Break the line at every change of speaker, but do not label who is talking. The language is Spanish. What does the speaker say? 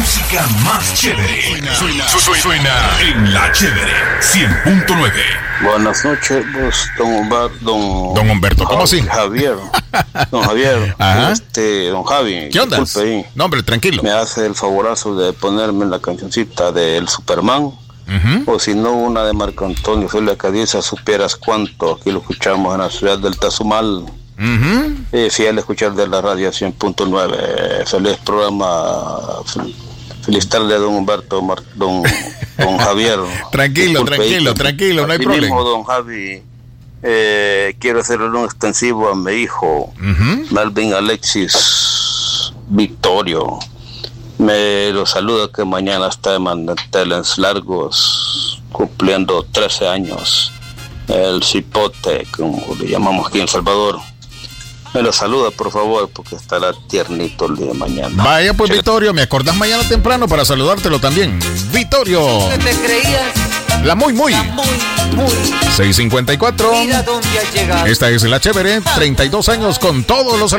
música más chévere. Suena en La Chévere 100.9.
Buenas noches, vos,
Don Humberto, ¿cómo así?
Javier. Don Javier.
Ajá.
Don Javi.
¿Qué onda?
Disculpe ahí.
No, hombre, tranquilo.
Me hace el favorazo de ponerme la cancioncita del Superman. O si no, una de Marco Antonio Felipe Cadiza, supieras cuánto. Aquí lo escuchamos en la ciudad del Tazumal. Fiel escuchar de la radio 100.9. Feliz programa. Feliz tarde, don Humberto, don Javier.
Tranquilo, no hay problema.
Mismo, don Javi, quiero hacerle un extensivo a mi hijo, Melvin Alexis Victorio. Me lo saluda que mañana está de manteles largos, cumpliendo 13 años. El cipote, como le llamamos aquí en El Salvador. Me lo saluda, por favor, porque estará tiernito el día de mañana.
Vaya pues, Vittorio, me acordás mañana temprano para saludártelo también. Vittorio.
Que te creías.
La muy. 6:54.
Mira dónde has llegado.
Esta es La Chévere, 32 años con todos los